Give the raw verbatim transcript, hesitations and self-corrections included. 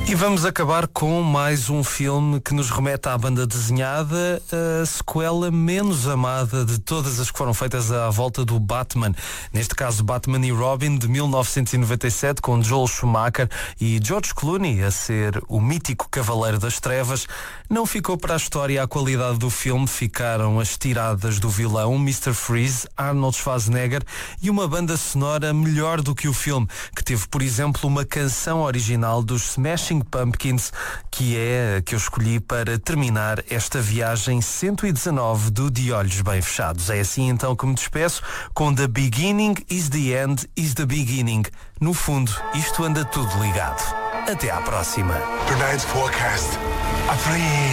E vamos acabar com mais um filme que nos remete à banda desenhada, a sequela menos amada de todas as que foram feitas à volta do Batman. Neste caso, Batman e Robin, de mil novecentos e noventa e sete, com Joel Schumacher e George Clooney a ser o mítico Cavaleiro das Trevas. Não ficou para a história a qualidade do filme, ficaram as tiradas do vilão mister Freeze, Arnold Schwarzenegger, e uma banda sonora melhor do que o filme, que teve, por exemplo, uma canção original dos Smashing Pumpkins, que é a que eu escolhi para terminar esta viagem cento e dezanove do De Olhos Bem Fechados. É assim então que me despeço com The Beginning is the End is the Beginning. No fundo, isto anda tudo ligado. Até à próxima. Tonight's forecast. A free